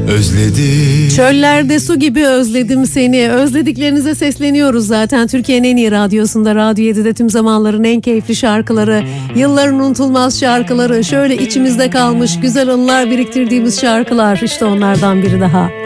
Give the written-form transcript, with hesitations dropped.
özledim. Çöllerde su gibi özledim seni. Özlediklerinize sesleniyoruz zaten. Türkiye'nin en iyi radyosunda, Radyo 7'de tüm zamanların en keyifli şarkıları, yılların unutulmaz şarkıları, şöyle içimizde kalmış güzel anılar biriktirdiğimiz şarkılar, işte onlardan biri daha.